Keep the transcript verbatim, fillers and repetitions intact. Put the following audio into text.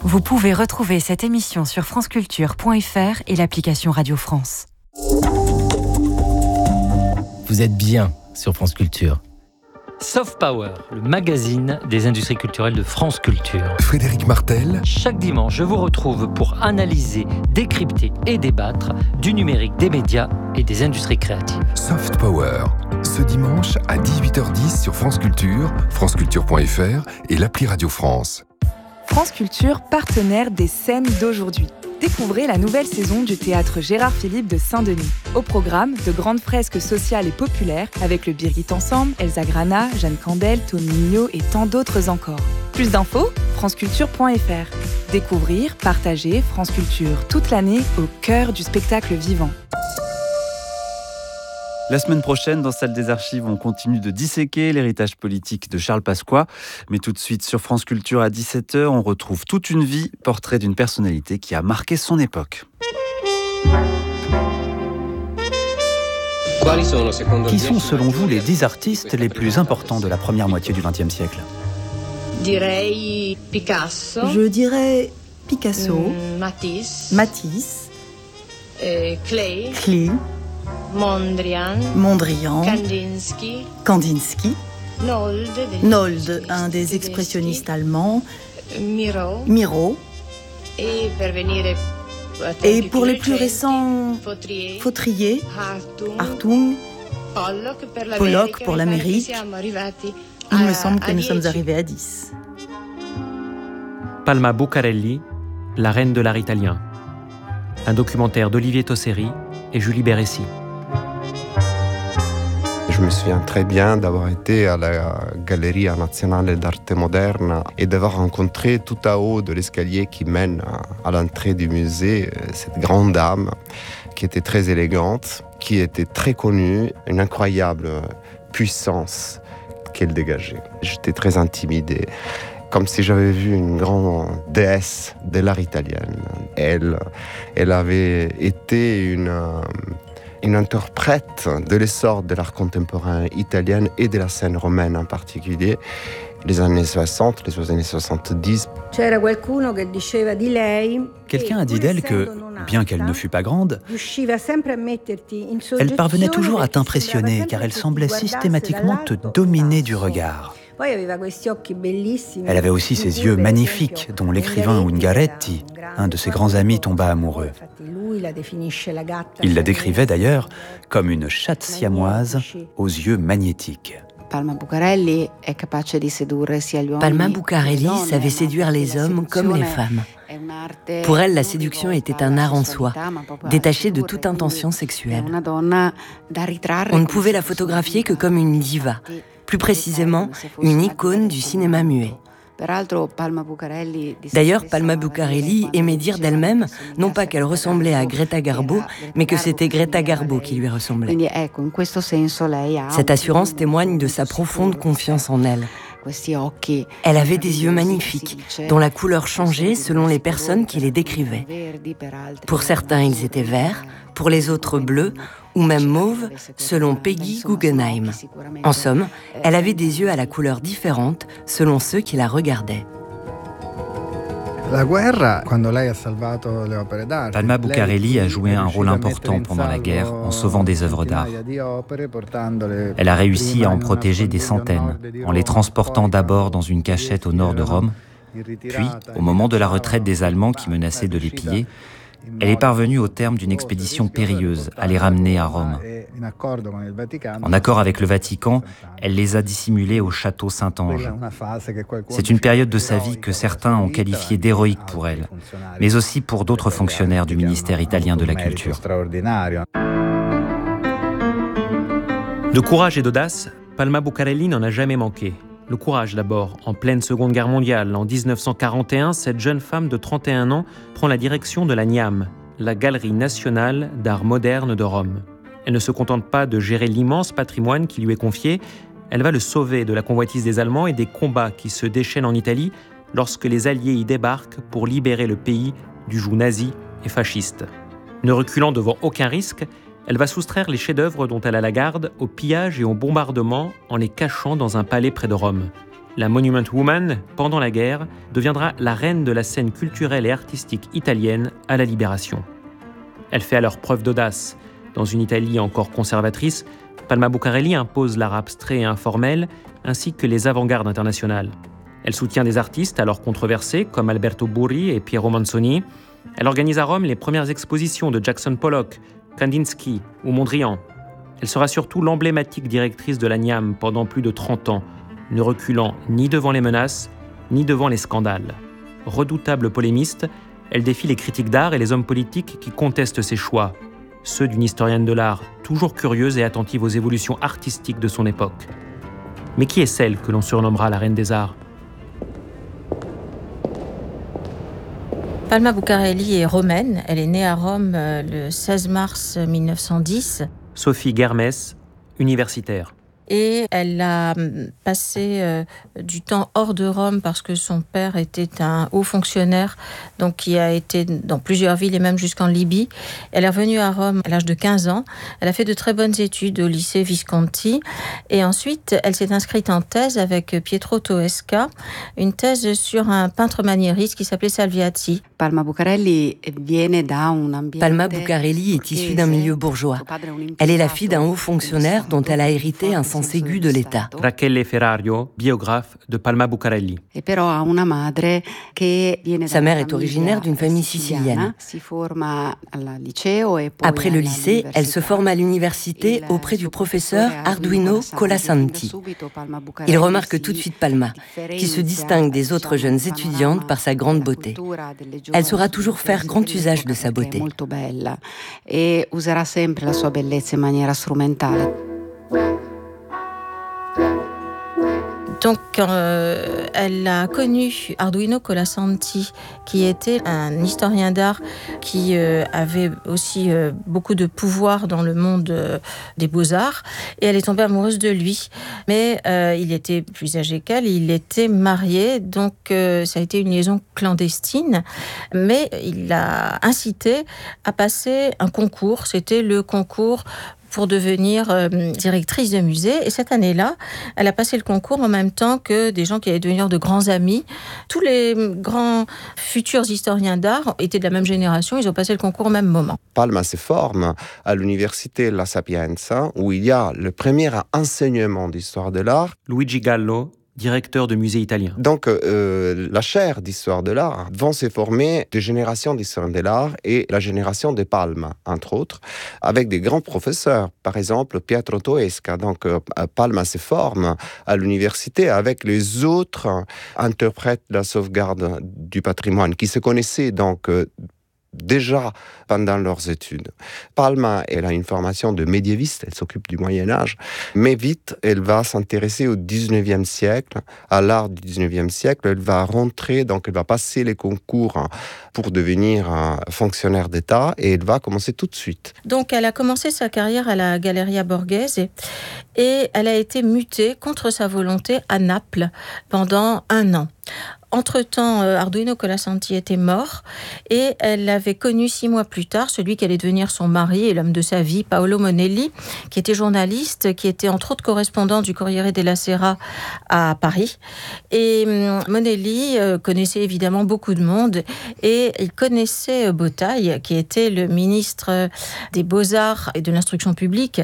Vous pouvez retrouver cette émission sur franceculture point f r et l'application Radio France. Vous êtes bien sur France Culture. Soft Power, le magazine des industries culturelles de France Culture. Frédéric Martel. Chaque dimanche, je vous retrouve pour analyser, décrypter et débattre du numérique, des médias et des industries créatives. Soft Power, ce dimanche à dix-huit heures dix sur France Culture, franceculture point f r et l'appli Radio France. France Culture, partenaire des scènes d'aujourd'hui. Découvrez la nouvelle saison du théâtre Gérard Philipe de Saint-Denis. Au programme, de grandes fresques sociales et populaires avec le Birgit Ensemble, Elsa Grana, Jeanne Candel, Tony Mignot et tant d'autres encore. Plus d'infos, franceculture point f r. Découvrir, partager France Culture toute l'année au cœur du spectacle vivant. La semaine prochaine, dans Salle des Archives, on continue de disséquer l'héritage politique de Charles Pasqua. Mais tout de suite, sur France Culture à dix-sept heures, on retrouve toute une vie, portrait d'une personnalité qui a marqué son époque. Qui sont, selon vous, les dix artistes les plus importants de la première moitié du vingtième siècle ? Je dirais Picasso, Matisse, Matisse, Klee, Klee, Mondrian, Mondrian, Kandinsky, Kandinsky, Nold, Nold, un des expressionnistes allemands, Miro, Miro, et, et pour les plus récents, Fautrier, Fautrier, Hartung, Hartung, Pollock pour l'Amérique. Pollock pour l'Amérique. Il me semble que nous sommes arrivés à dix. Palma Bucarelli, la reine de l'art italien. Un documentaire d'Olivier Tosseri et Julie Bérécy. Je me souviens très bien d'avoir été à la Galleria Nazionale d'Arte Moderna et d'avoir rencontré tout à haut de l'escalier qui mène à l'entrée du musée cette grande dame qui était très élégante, qui était très connue, une incroyable puissance qu'elle dégageait. J'étais très intimidé, comme si j'avais vu une grande déesse de l'art italien. Elle, elle avait été une... une interprète de l'essor de l'art contemporain italien et de la scène romaine en particulier, les années soixante, les années soixante-dix. Quelqu'un a dit d'elle que, bien qu'elle ne fût pas grande, elle parvenait toujours à t'impressionner car elle semblait systématiquement te dominer du regard. Elle avait aussi ses yeux magnifiques, dont l'écrivain Ungaretti, un de ses grands amis, tomba amoureux. Il la décrivait d'ailleurs comme une chatte siamoise aux yeux magnétiques. Palma Bucarelli savait séduire les hommes comme les femmes. Pour elle, la séduction était un art en soi, détaché de toute intention sexuelle. On ne pouvait la photographier que comme une diva, plus précisément une icône du cinéma muet. D'ailleurs, Palma Bucarelli aimait dire d'elle-même, non pas qu'elle ressemblait à Greta Garbo, mais que c'était Greta Garbo qui lui ressemblait. Cette assurance témoigne de sa profonde confiance en elle. Elle avait des yeux magnifiques, dont la couleur changeait selon les personnes qui les décrivaient. Pour certains, ils étaient verts, pour les autres bleus, ou même mauves, selon Peggy Guggenheim. En somme, elle avait des yeux à la couleur différente selon ceux qui la regardaient. Palma Bucarelli a joué un rôle important pendant la guerre en sauvant des œuvres d'art. Elle a réussi à en protéger des centaines, en les transportant d'abord dans une cachette au nord de Rome, puis, au moment de la retraite des Allemands qui menaçaient de les piller, elle est parvenue au terme d'une expédition périlleuse à les ramener à Rome. En accord avec le Vatican, elle les a dissimulés au château Saint-Ange. C'est une période de sa vie que certains ont qualifiée d'héroïque pour elle, mais aussi pour d'autres fonctionnaires du ministère italien de la Culture. De courage et d'audace, Palma Bucarelli n'en a jamais manqué. Le courage d'abord. En pleine Seconde Guerre mondiale, en dix-neuf cent quarante et un, cette jeune femme de trente et un ans prend la direction de la NIAM, la Galerie nationale d'art moderne de Rome. Elle ne se contente pas de gérer l'immense patrimoine qui lui est confié, elle va le sauver de la convoitise des Allemands et des combats qui se déchaînent en Italie lorsque les Alliés y débarquent pour libérer le pays du joug nazi et fasciste. Ne reculant devant aucun risque, elle va soustraire les chefs-d'œuvre dont elle a la garde au pillage et au bombardement en les cachant dans un palais près de Rome. La Monument Woman, pendant la guerre, deviendra la reine de la scène culturelle et artistique italienne à la Libération. Elle fait alors preuve d'audace. Dans une Italie encore conservatrice, Palma Bucarelli impose l'art abstrait et informel, ainsi que les avant-gardes internationales. Elle soutient des artistes alors controversés comme Alberto Burri et Piero Manzoni. Elle organise à Rome les premières expositions de Jackson Pollock, Kandinsky ou Mondrian. Elle sera surtout l'emblématique directrice de l'A N I A M pendant plus de trente ans, ne reculant ni devant les menaces, ni devant les scandales. Redoutable polémiste, elle défie les critiques d'art et les hommes politiques qui contestent ses choix, ceux d'une historienne de l'art toujours curieuse et attentive aux évolutions artistiques de son époque. Mais qui est celle que l'on surnommera la reine des arts ? Palma Bucarelli est romaine. Elle est née à Rome le seize mars mille neuf cent dix. Sophie Guermès, universitaire. Et elle a passé euh, du temps hors de Rome parce que son père était un haut fonctionnaire, donc qui a été dans plusieurs villes et même jusqu'en Libye. Elle est revenue à Rome à l'âge de quinze ans. Elle a fait de très bonnes études au lycée Visconti. Et ensuite, elle s'est inscrite en thèse avec Pietro Toesca, une thèse sur un peintre maniériste qui s'appelait Salviati. Palma Bucarelli Palma Bucarelli est issue d'un milieu bourgeois. Elle est la fille d'un haut fonctionnaire dont elle a hérité un sens aigu de l'État. Rachele Ferrario, biographe de Palma Bucarelli. Sa mère est originaire d'une famille sicilienne. Après le lycée, elle se forme à l'université auprès du professeur Arduino Colasanti. Il remarque tout de suite Palma, qui se distingue des autres jeunes étudiantes par sa grande beauté. Elle saura toujours faire grand usage de sa beauté. E userà sempre la sua bellezza in maniera strumentale. Donc, euh, elle a connu Arduino Colasanti, qui était un historien d'art qui euh, avait aussi euh, beaucoup de pouvoir dans le monde euh, des beaux-arts. Et elle est tombée amoureuse de lui. Mais euh, il était plus âgé qu'elle, il était marié, donc euh, ça a été une liaison clandestine. Mais il l'a incité à passer un concours. C'était le concours pour devenir euh, directrice de musée. Et cette année-là, elle a passé le concours en même temps que des gens qui allaient devenir de grands amis. Tous les grands futurs historiens d'art étaient de la même génération, ils ont passé le concours au même moment. Palma se forme à l'université La Sapienza, où il y a le premier enseignement d'histoire de l'art. Luigi Gallo, directeur de musée italien. Donc, euh, la chaire d'histoire de l'art vont se former de générations d'histoire de l'art et la génération de Palma, entre autres, avec des grands professeurs. Par exemple, Pietro Toesca. Donc, euh, Palma se forme à l'université avec les autres interprètes de la sauvegarde du patrimoine qui se connaissaient donc euh, déjà pendant leurs études. Palma, elle a une formation de médiéviste, elle s'occupe du Moyen-Âge, mais vite, elle va s'intéresser au dix-neuvième siècle, à l'art du dix-neuvième siècle. Elle va rentrer, donc elle va passer les concours pour devenir un fonctionnaire d'État et elle va commencer tout de suite. Donc, elle a commencé sa carrière à la Galleria Borghese et elle a été mutée contre sa volonté à Naples pendant un an. Entre-temps, Arduino Colasanti était mort et elle avait connu six mois plus tard celui qui allait devenir son mari et l'homme de sa vie, Paolo Monelli, qui était journaliste, qui était entre autres correspondant du Corriere della Sera à Paris. Et Monelli connaissait évidemment beaucoup de monde et il connaissait Bottaille, qui était le ministre des Beaux-Arts et de l'Instruction publique